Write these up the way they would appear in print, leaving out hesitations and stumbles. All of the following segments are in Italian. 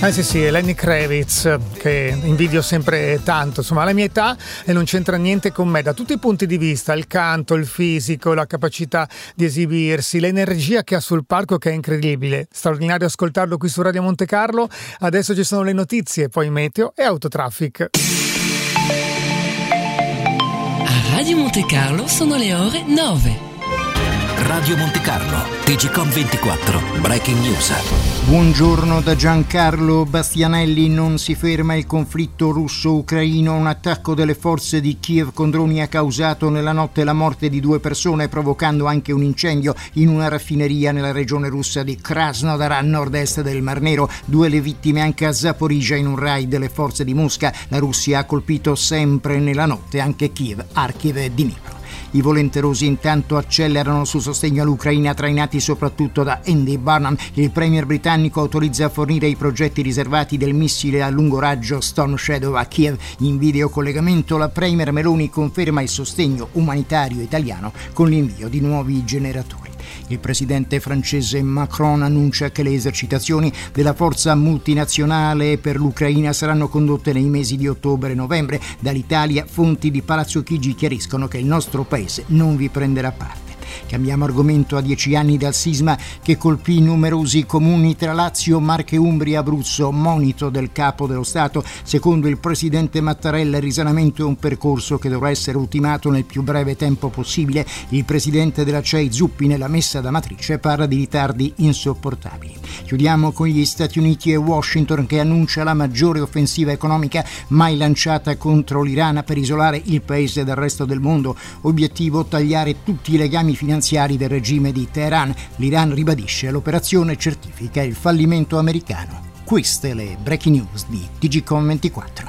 Sì, Lenny Kravitz, che invidio sempre tanto, insomma, alla mia età e non c'entra niente con me, da tutti i punti di vista, il canto, il fisico, la capacità di esibirsi, l'energia che ha sul palco, che è incredibile. Straordinario ascoltarlo qui su Radio Monte Carlo. Adesso ci sono le notizie, poi meteo e autotraffic. A Radio Monte Carlo sono le ore 9. Radio Monte Carlo, TGCOM 24, Breaking News. Buongiorno da Giancarlo Bastianelli. Non si ferma il conflitto russo-ucraino. Un attacco delle forze di Kiev con droni ha causato nella notte la morte di 2 persone, provocando anche un incendio in una raffineria nella regione russa di Krasnodar, a nord-est del Mar Nero. 2 le vittime anche a Zaporizhzhia in un raid delle forze di Mosca. La Russia ha colpito sempre nella notte anche Kiev, Kharkiv e Dnipro. I volenterosi intanto accelerano sul sostegno all'Ucraina, trainati soprattutto da Andy Burnham. Il premier britannico autorizza a fornire i progetti riservati del missile a lungo raggio Storm Shadow a Kiev. In videocollegamento la premier Meloni conferma il sostegno umanitario italiano con l'invio di nuovi generatori. Il presidente francese Macron annuncia che le esercitazioni della forza multinazionale per l'Ucraina saranno condotte nei mesi di ottobre e novembre. Dall'Italia fonti di Palazzo Chigi chiariscono che il nostro paese non vi prenderà parte. Cambiamo argomento. A 10 anni dal sisma che colpì numerosi comuni tra Lazio, Marche, Umbria e Abruzzo. Monito del capo dello Stato. Secondo il presidente Mattarella il risanamento è un percorso che dovrà essere ultimato nel più breve tempo possibile. Il presidente della CEI Zuppi, nella messa da matrice, parla di ritardi insopportabili. Chiudiamo con gli Stati Uniti e Washington, che annuncia la maggiore offensiva economica mai lanciata contro l'Iran per isolare il paese dal resto del mondo. Obiettivo: tagliare tutti i legami finanziari del regime di Teheran. L'Iran ribadisce l'operazione certifica il fallimento americano. Queste le breaking news di TGCOM 24.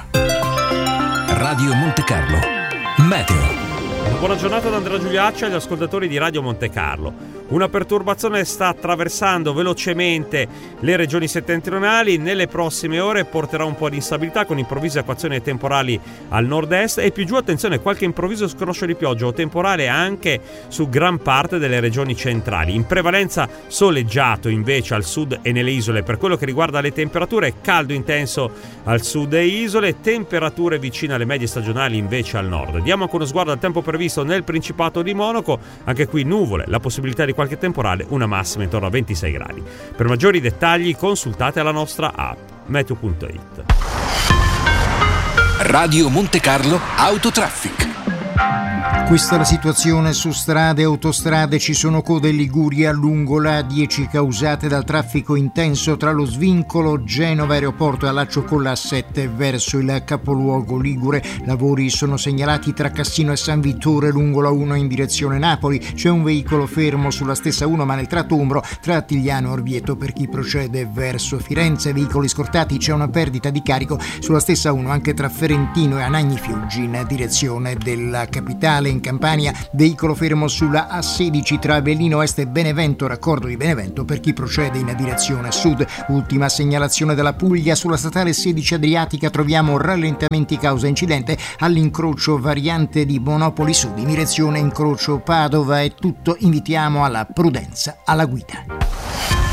Radio Monte Carlo, meteo. Buona giornata da Andrea Giuliacci agli ascoltatori di Radio Monte Carlo. Una perturbazione sta attraversando velocemente le regioni settentrionali. Nelle prossime ore porterà un po' di instabilità con improvvise acquazzoni temporali al nord-est e più giù, attenzione, qualche improvviso scroscio di pioggia o temporale anche su gran parte delle regioni centrali. In prevalenza soleggiato invece al sud e nelle isole. Per quello che riguarda le temperature, caldo intenso al sud e isole, temperature vicine alle medie stagionali invece al nord. Diamo anche uno sguardo al tempo previsto nel Principato di Monaco. Anche qui nuvole, la possibilità di qualche temporale, una massima intorno a 26 gradi. Per maggiori dettagli consultate la nostra app meteo.it. Radio Monte Carlo Autotraffic. Questa è la situazione su strade e autostrade. Ci sono code in Liguria lungo la A10 causate dal traffico intenso tra lo svincolo Genova Aeroporto e allaccio con la A7 verso il capoluogo ligure. Lavori sono segnalati tra Cassino e San Vittore lungo la 1 in direzione Napoli. C'è un veicolo fermo sulla stessa 1 ma nel tratto umbro tra Attigliano e Orvieto per chi procede verso Firenze. Veicoli scortati, c'è una perdita di carico sulla stessa 1 anche tra Ferentino e Anagni Fiuggi in direzione della capitale. In Campania, veicolo fermo sulla A16 tra Avellino Est e Benevento, raccordo di Benevento per chi procede in direzione sud. Ultima segnalazione della Puglia, sulla statale 16 Adriatica troviamo rallentamenti causa incidente all'incrocio variante di Monopoli Sud in direzione incrocio Padova. È tutto, invitiamo alla prudenza alla guida.